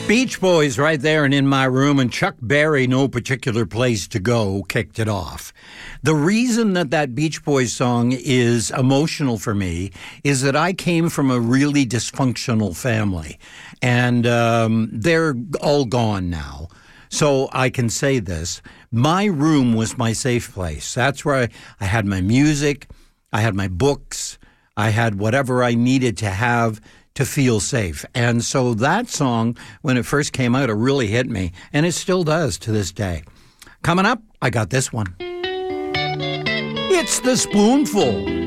Beach Boys right there and In My Room, and Chuck Berry, No Particular Place to Go, kicked it off. The reason that Beach Boys song is emotional for me is that I came from a really dysfunctional family, and they're all gone now. So I can say this. My room was my safe place. That's where I had my music, I had my books, I had whatever I needed to have to feel safe. And so that song, when it first came out, it really hit me. And it still does to this day. Coming up, I got this one. It's The Spoonful.